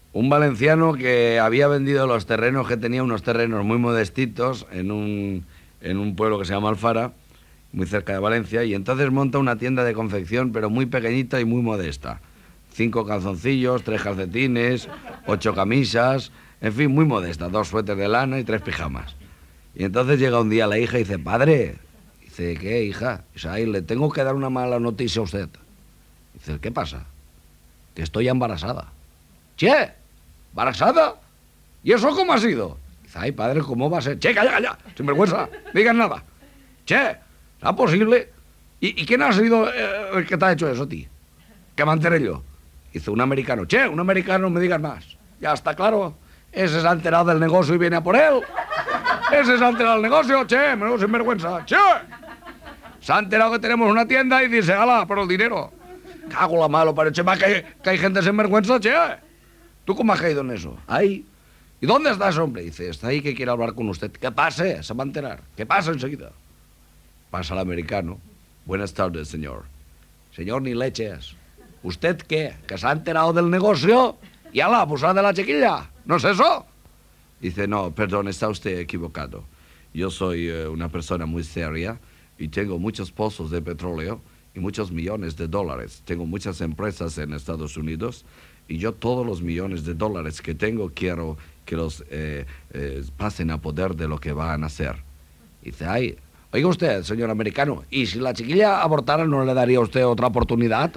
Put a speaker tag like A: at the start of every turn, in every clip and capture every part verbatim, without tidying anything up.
A: Un valenciano que había vendido los terrenos, que tenía unos terrenos muy modestitos en un, en un pueblo que se llama Alfara, muy cerca de Valencia, y entonces monta una tienda de confección, pero muy pequeñita y muy modesta. Cinco calzoncillos, tres calcetines, ocho camisas, en fin, muy modesta, dos suéteres de lana y tres pijamas. Y entonces llega un día la hija y dice, padre, dice, ¿qué, hija? Dice, ay, le tengo que dar una mala noticia a usted. Dice, ¿qué pasa? Que estoy embarazada. Che, ¿embarazada? ¿Y eso cómo ha sido? Dice, ay, padre, ¿cómo va a ser? Che, calla, calla, sin vergüenza, no digas nada. Che, ¿será posible? ¿Y, y quién ha sido eh, el que te ha hecho eso, tío? ¿Qué me enteré yo? Dice, un americano. Che, un americano, no me digas más. Ya está claro. Ese se ha enterado del negocio y viene a por él. Ese se ha enterado del negocio, che, menudo sinvergüenza. Che, se ha enterado que tenemos una tienda y dice, ala, por el dinero. Cago la malo, parece más que, que hay gente sinvergüenza, che. ¿Tú cómo has caído en eso? Ahí. ¿Y dónde está ese hombre? Dice, está ahí que quiere hablar con usted. ¿Qué pase? Se va a enterar. ¿Qué pasa enseguida? Pasa el americano. Buenas tardes, señor. Señor, ni leches. ¿Usted qué? ¿Que se ha enterado del negocio? Y ala, abusar de la chiquilla. ¿No es eso? Dice, no, perdón, está usted equivocado. Yo soy eh, una persona muy seria y tengo muchos pozos de petróleo y muchos millones de dólares. Tengo muchas empresas en Estados Unidos y yo todos los millones de dólares que tengo quiero que los eh, eh, pasen a poder de lo que van a hacer. Dice, ay, oiga usted, señor americano, ¿y si la chiquilla abortara no le daría a usted otra oportunidad?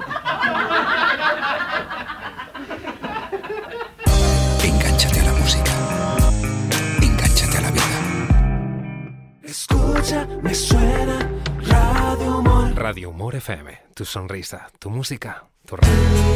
B: Engánchate a la música. Engánchate a la vida.
C: Escucha, me suena Radio Humor.
D: Radio Humor F M. Tu sonrisa, tu música, tu radio.